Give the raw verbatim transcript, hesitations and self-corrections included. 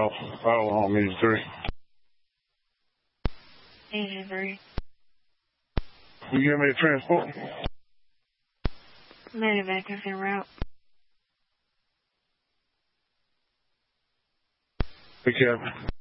South, Iowa Home, eighty-three. eighty-three. You give me a transport? Medevac is en route. Take care.